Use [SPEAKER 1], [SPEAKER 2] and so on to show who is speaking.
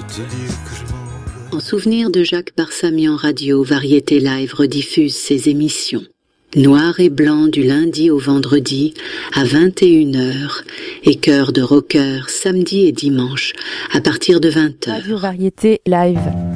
[SPEAKER 1] En souvenir de Jacques Barsamian Radio, Variété Live rediffuse ses émissions. Noir et blanc du lundi au vendredi à 21h et Cœur de rocker samedi et dimanche à partir de 20h.
[SPEAKER 2] Radio Variété Live.